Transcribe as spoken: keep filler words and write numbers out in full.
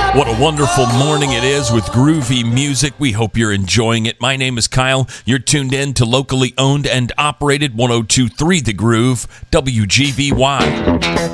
What a wonderful morning it is with groovy music. We hope you're enjoying it. My name is Kyle. You're tuned in to locally owned and operated one oh two point three The Groove, W G B Y.